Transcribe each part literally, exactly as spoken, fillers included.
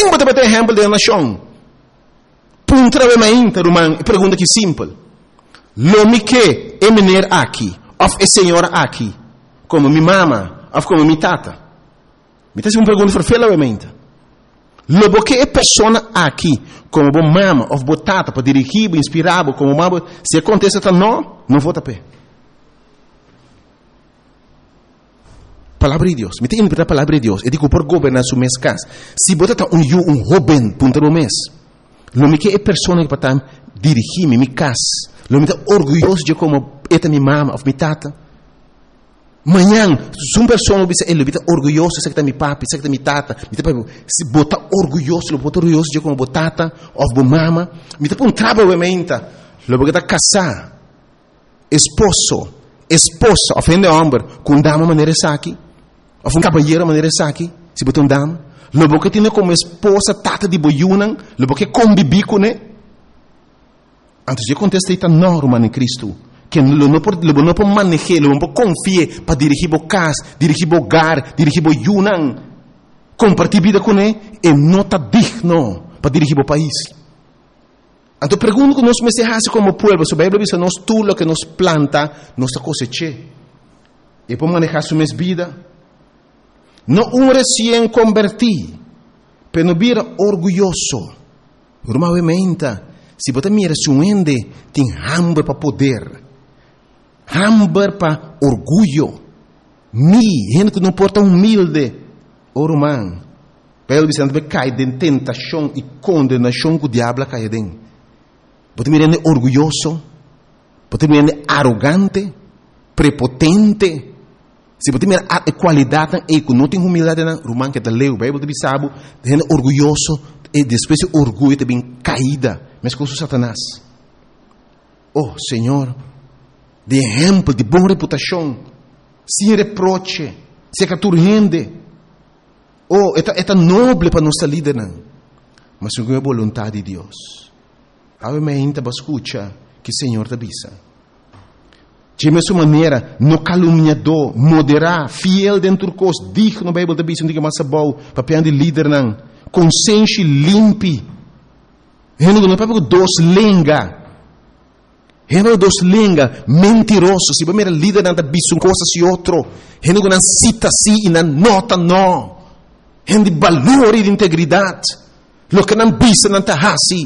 Quem pode ter exemplo da nação? Puntualmente, Romano, pergunta que simples. Lo que é menino aqui, ou é senhora aqui, como minha mama, ou como minha tata? Me faz uma pergunta verfelamente. Lo que é pessoa aqui, como minha mama, ou minha tata, para dirigir, inspirar, como mama, se acontece, não, não vou taper. Palavra de Deus. Me tem que a palavra de Deus. Eu digo por governar sua mês casa. Se você está um um jovem, punta no mês, lo que é pessoa que para dirigir minha casa, lo que está orgulhoso de como é minha mama ou minha tata. Manhã, se uma pessoa ele está orgulhoso de que minha papi, de que minha tata, se bota orgulhoso, bota orgulhoso de como minha tata ou minha mama, me está um trabalho mente, lo que está casar, esposo, esposa, ofende homem, com dama maneira aqui. Of um caballeiro maneira aqui, se botar um dama, lo que tem como esposa tata de boiunan, lo que convive com ele. Antes de contestar esta norma em Cristo, que lo não pode, lo não pode manejar, lo não pode confiar para dirigir o casa, dirigir o hogar, dirigir o yunan, compartilhar vida com ele, e não está digno para dirigir o país. Então pergunto que nós me se como povo, se a Bíblia diz nós tudo o que nos planta, nós cosecha. E para manejar sua vida. No un recién convertido, pero no vira orgulloso. Normalmente, se você mira se um ende, tem hambre para poder, hambre para orgulho. Mi, gente que não porta humilde, o romano. Pelo Vicente vai cair de tentação e condenação que o diabo cai dentro. Você mira ende orgulhoso, você mira ende arrogante, prepotente. Se você mirar a qualidade e que não tem humildade na romano que está leu, Bíblia de bisabo, gente orgulhoso e depois o orgulho também caída, mas com Satanás. Oh, Senhor, de exemplo de boa reputação, sem reproche, sem caturrende. Oh, é é nobre para nossa líder, mas segundo a vontade de Deus. Obviamente, você escuta que o Senhor te avisa. De mesma maneira, no caluniador, moderar, fiel dentro do curso, digno no Bíblia da Bíblia, não diga mais bom, papel de líder, não. Consciência limpe. Reno não é para dois lenga. Reno dois lenga, mentiroso. Se você é líder, não da Bíblia, um coisa se outro. Reno não cita sim e não nota não. Reno de valor e de integridade. Lo que não bisa, não está assim.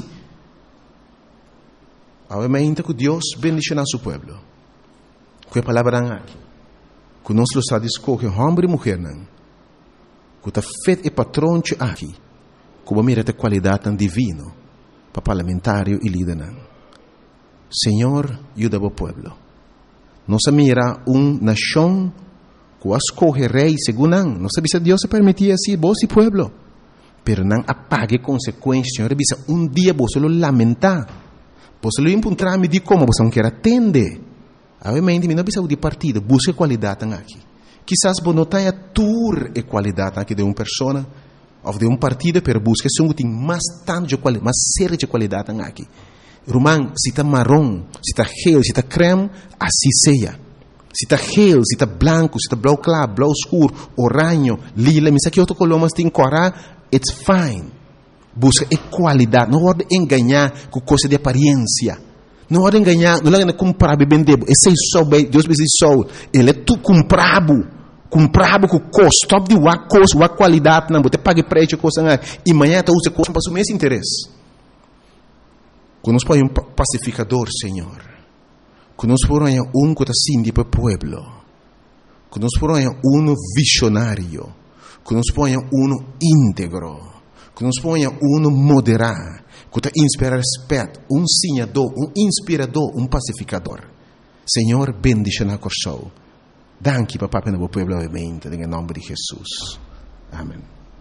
Obviamente que Deus bendicioná seu povo. Que a palavra aqui, que nós lo está escolher homem e mulher, que está feito e patrão aqui, que mira a qualidade divina para parlamentário e líder. Senhor, ajuda o povo. Nós mira uma nação que escolhe rei segundo não. Nós sabemos que Deus se permitia assim, vos e povo, pero não apague consequências. Senhor, diz um dia você lo lamentar, você lo encontrar me de como você não quer atender. Obviamente, não precisa de partido, busca qualidade aqui. Quizás você não tenha tour e qualidade aqui de uma pessoa ou de um partido, mas busca se tem mais tanto de qualidade, mais série de qualidade aqui. Romano, se está marrom, se está gel, se está creme, assim seja. Se está gel, se está branco, se está blau claro, blau escuro, oranho, lila, mas aqui outro color, mas tem corar, it's fine. Busca e qualidade, não pode enganar com coisa de aparência. Não pode enganar, não é comprar e vender. Esse é só, Deus me diz só. Ele é tu comprado. Comprado com custo. Top de uma coisa, uma qualidade. Não, você paga preço, coisa. E amanhã você usa coisa para o mesmo interesse. Que nós põe um pacificador, Senhor. Que nós põe um que está assim para o povo. Que nós põe um visionário. Que nós põe um íntegro. Que nos ponha um moderar, que te inspira respeito, um sinhador, um inspirador, um pacificador. Senhor, bendice na coração. Danke, papá, para o povo, obviamente, em nome de Jesus. Amém.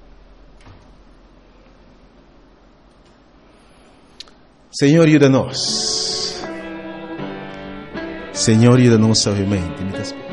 Senhor, ajuda-nos. Senhor, ajuda-nos, obviamente.